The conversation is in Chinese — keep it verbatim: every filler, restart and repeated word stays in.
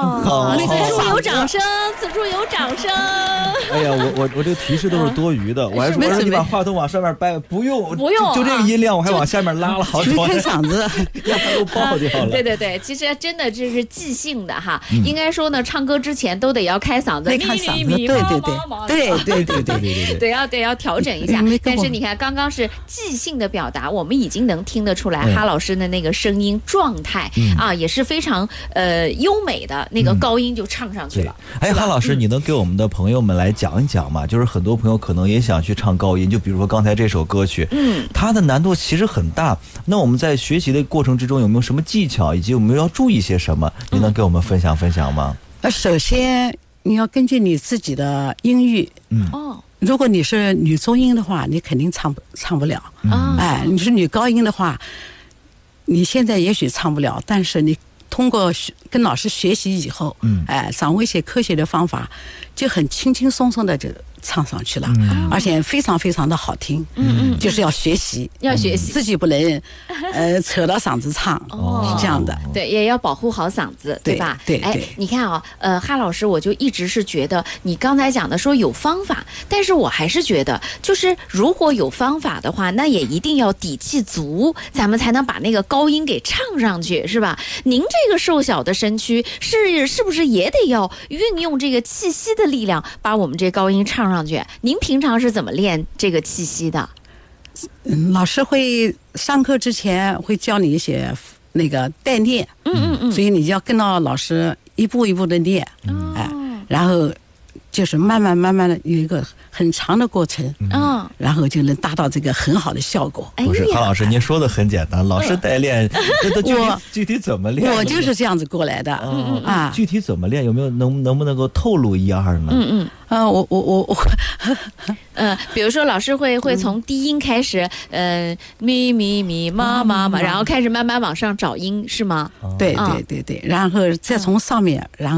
好，此处有掌声，此处有掌声。 哎呀，我我我这个提示都是多余的，我还说我说你把话筒往上面掰，不用不用， 就这个音量，我还往下面拉了好久， 开嗓子， 让它都爆掉了。 对对对，其实真的这是即兴的哈，应该说呢，唱歌之前都得要开嗓子， 开嗓子，对对对对对对对对对，要得要调整一下。但是你看，刚刚是即兴的表达，我们已经能听得出来哈老师的那个声音状态啊，也是非常呃优美的那个高音就唱上去了。 哎，哈老师，你能给我们的朋友们来讲一讲吗？就是很多朋友可能也想去唱高音，就比如说刚才这首歌曲，嗯，它的难度其实很大。那我们在学习的过程之中有没有什么技巧，以及我们要注意些什么？你能给我们分享分享吗？ 呃，首先你要根据你自己的音域，嗯，哦，如果你是女中音的话，你肯定唱不唱不了，嗯，哎，你是女高音的话，你现在也许唱不了，但是你通过跟老师学习以后，嗯，哎，掌握一些科学的方法，就很轻轻松松的就唱上去了，嗯，而且非常非常的好听，嗯嗯，就是要学习， 要学习， 自己不能，呃，扯到嗓子唱，哦，是这样的， 对，也要保护好嗓子，对吧？ 对，对， 哎，你看啊，呃，哈老师，我就一直是觉得你刚才讲的说有方法，但是我还是觉得，就是如果有方法的话，那也一定要底气足，咱们才能把那个高音给唱上去，是吧？您这个瘦小的身躯是是不是也得要运用这个气息的力量，把我们这高音唱上去？您平常是怎么练这个气息的？ 嗯，老师会上课之前会教你一些那个代练，嗯嗯嗯，所以你要跟到老师一步一步的练，嗯，哎，然后就是慢慢慢慢的有一个很长的过程，嗯，然后就能达到这个很好的效果。 不是，哈老师，您说的很简单，老师代练，那都具体具体怎么练？ 我就是这样子过来的，嗯嗯啊， 具体怎么练？有没有能能不能够透露一二呢？ 嗯嗯， 呃，我我我我， 呃，比如说老师会会从低音开始，呃，咪咪咪妈妈妈，然后开始慢慢往上找音，是吗？ 对对对对，然后再从上面，然后。